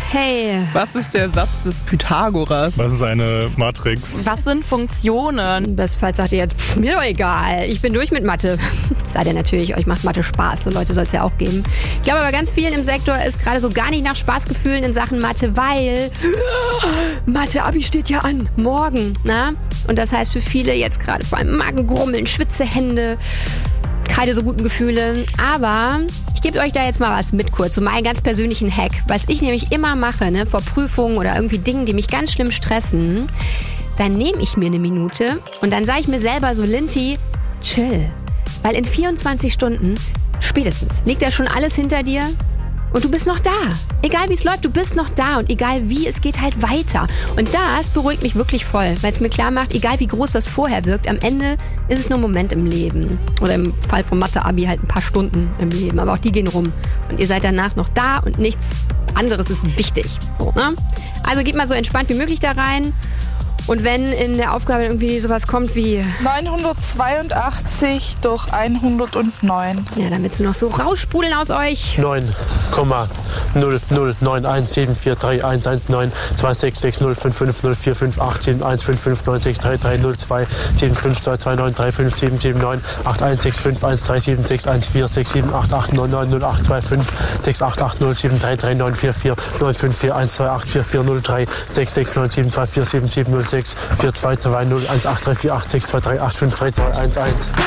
Hey. Was ist der Satz des Pythagoras? Was ist eine Matrix? Was sind Funktionen? Bestenfalls sagt ihr jetzt, mir doch egal, ich bin durch mit Mathe. Sei denn natürlich, euch macht Mathe Spaß, so Leute soll es ja auch geben. Ich glaube aber ganz vielen im Sektor ist gerade so gar nicht nach Spaßgefühlen in Sachen Mathe, weil Mathe-Abi steht ja an, morgen, na? Und das heißt für viele jetzt gerade vor allem Magengrummeln, Schwitzehände, keine so guten Gefühle. Aber ich gebe euch da jetzt mal was mit kurz, so meinen ganz persönlichen Hack. Was ich nämlich immer mache, ne, vor Prüfungen oder irgendwie Dingen, die mich ganz schlimm stressen, dann nehme ich mir eine Minute und dann sage ich mir selber so, Linti, chill. Weil in 24 Stunden spätestens liegt ja schon alles hinter dir und du bist noch da. Egal wie es läuft, du bist noch da und egal wie, es geht halt weiter. Und das beruhigt mich wirklich voll, weil es mir klar macht, egal wie groß das vorher wirkt, am Ende ist es nur ein Moment im Leben. Oder im Fall von Mathe-Abi halt ein paar Stunden im Leben, aber auch die gehen rum. Und ihr seid danach noch da und nichts anderes ist wichtig. So, ne? Also geht mal so entspannt wie möglich da rein. Und wenn in der Aufgabe irgendwie sowas kommt wie 982 durch 109. Ja, dann willst du noch so raussprudeln aus euch. 9,00917431119 26605504587155963302 75229357798165137614614688990825688990825 6880733944924 66972470706 422018348663486238533211.